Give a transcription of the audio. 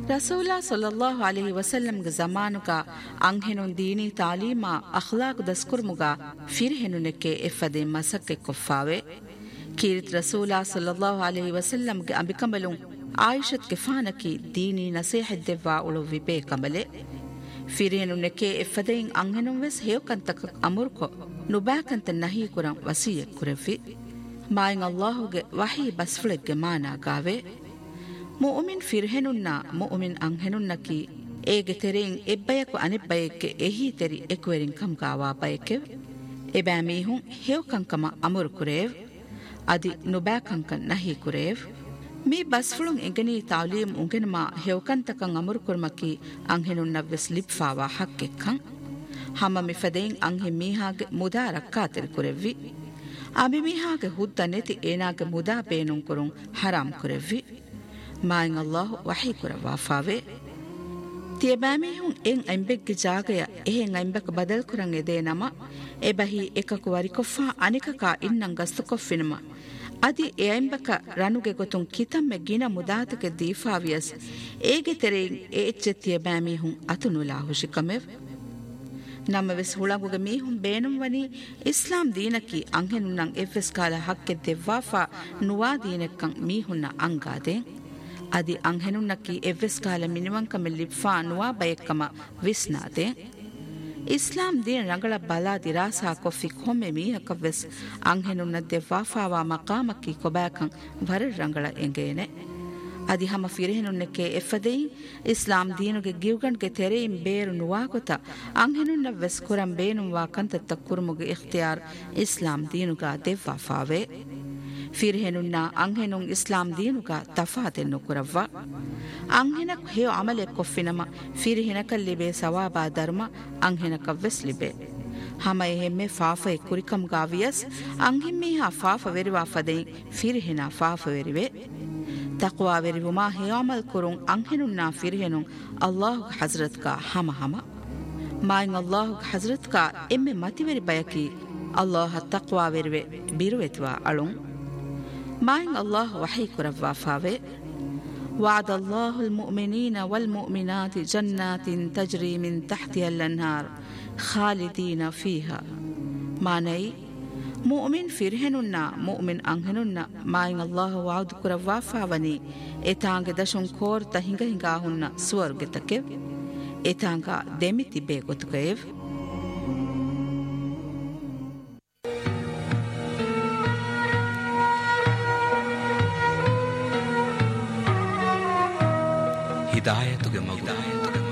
ರಸೂಲಾ ಸಲ್ಲಲ್ಲಾಹು ಅಲೈಹಿ ವಸಲ್ಲಂಗೆ ಜಮಾನುಗ ಅಂಹೆನುನ್ ದೀನಿ ತಾಲೀಮಾ ಅಖ್ಲಾಕ್ ದಸ್ಕುರ್ಮುಗ ಫಿರ್ಹೆನುನೆಕ್ಕೆ ಎಫ್ಫದೆ ಮಸಕ್ಕೆ ಕೊಫ್ಫಾವೆ ಕೀರಿತ್ ರಸೂಲಾ ಸಲ್ಲಲ್ಲಾಹು ಅಲೈಹಿ ವಸಲ್ಲಂಗೆ ಅಂಬಿಕಂಬಲುಂ ಆಯಿಷತ್ ಗೆಫಾನಕಿ ದೀನಿ ನಸೀಹದ್ದೆವ್ವಾ ಉಳು ವಿಪೇ ಕಮಲೆ ಫಿರ್ಹೆನುನೆಕ್ಕೆ ಎಫ್ಫದೆಯಿಂ ಅಂಹೆನುನ್ ವೆಸ್ ಹೇಯಕಂತಕ ಅಮುರ್ಕೊ ನುಬಾಕಂತ ನಹಿ ಕುರಂ ವಸಿಯ ಕುರೆಫಿ ಮಾಯಿಂ ಅಲ್ಲಾಹುಗೆ ವಹಿ ಬಸ್ಫುಳೆಗ್ಗೆ ಮಾನಾಗಾವೆ ಮುಅ್ಮಿನ್ ಫಿರ್ಹೆನುನ್ನ ಮುಅ್ಮಿನ್ ಅಂಹೆನುನ್ನಕಿ ಏಗೆ ತೆರೆಯಿಂ ಎಬ್ಬಯಕು ಅನಿಬ್ಬಯಕ್ಕೆ ಎಹಿ ತೆರಿ ಎಕುವೆರಿಂ ಕಂಗಾವಾ ಬಯಕೆ ಎಬෑ මීහුන් හේවකංකම අමුරු කුරේව් අදි නුබෑකංකන් නහි කුරේව් මේ බස්ෆුළුන් එගනී තාලීම් උගෙනමා හේවකන්තකන් අමුරු කුරමකි අංහෙනුන්නවස් ලිප්ෆාවා හක්කෙක්කන් හම මිෆදෙයින් අංහෙ මීහාගේ මුදා රක්කාතෙරි කුරෙව්වි අමි මීහාගේ හුද්ද නැති ඒනාගේ මුදා බේනුන් කුරුන් හරාම් කුරෙව්වි මායින් අල්ලාහ් වහී කුරවා ෆාවේ තියබෑමීහුන් එන් අයිම්බෙක්ගේ ජාගය එහෙන් අයිම්බක බදල් කුරන් එදේ නම එබහි එකකු වරිකොෆා අනිකකා ඉන්නන් ගස්තුකොෆ්ෆිනම අදි ඒ අයිම්බක රනුගේ ගොතුන් කිතම්මෙ ගින මුදාතක දීෆාවියස් ඒගේ තෙරෙයින් ඒ එච්ච තියබෑමීහුන් අතුනුලා හුෂිකමෙව් නම වෙස් හුළඟුගේ මීහුන් බේනුම් වනි ඉස්ලාම් දීනකි අංහෙනුන්නන් එෆ්ස් කාල හක්කෙ දෙව්වාෆා නුවා දීනෙක්කන් මීහුන්න අංගාදෙන් අදි අංහෙනුන්නකි එෆ්ස් කාල මිනිවංකම ලිප්ෆා නුවා බයක්කම විස්නාදෙන් ඉස්ලාම් දීන රංගල බලා දිරාසා කොෆි කොම්මෙ මීහකවස් අංහෙනුන්න දෙව්වාෆාවා මකාමකි කොබෑකන් වර රංගල එංගේනේ අදි හම ෆිරහෙනුන්නකේ එෆදෙයි ඉස්ලාම් දීනුගේ ගිව්ගන්ගේ තෙරෙයින් බේරු නුවාගොත අංහෙනුන්න වෙස් කුරම් බේනුවා කන්තත්ත කුරුමුගේ ඉඛතියාර් ඉස්ලාම් දීනුගා දෙව්වාෆාවේ ෆිරහෙනුන්න අංහෙනුන් ඉස්ලාම් දීනුගා තෆාතෙන් නුකුරව්වා අංහෙනක් හේ අමලෙ කොෆිනම ෆිරහෙනක ලිබේ සවාබා ධර්ම අංහෙනක වෙස් ලිබේ හම එහෙම්මේ ෆාෆේ කුරිකම් ගාවියස් අංහිම්මීහා ෆාෆ වෙරිවා ෆදෙයි ෆිරහෙනා ෆාෆ වෙරිවේ තක්වා වෙරිවුමා හේවමල් කුරුන් අංහෙනුන්නා ෆිරහෙනුන් අල්ලාහුගේ හස්රත්කා හම මායින් අල්ලාහුගේ හස්රත්කා එම්මෙ මතිවෙරි බයකි අල්ලාහ තක්වා වෙරිවේ බිරුවෙත්වා අලුන් මායින් අල්ලාහ වහී කුරවවා ෆාවේ وعد الله المؤمنين والمؤمنات جنات تجري من تحتها الأنهار خالدين فيها معنی මුමින් ෆිරහෙනුන්නා මුමින් අංහෙනුන්නා මායින් අල්ලාහ් වඅද් කුරවා ෆාවනි එතාංගේ දශුන් කෝර් තහිඟ හිඟා හුන්න ස්වර්ගතකෙ එතාංගා දෙමිති බේගොතුකෙව් හිදායතුගේ මගුල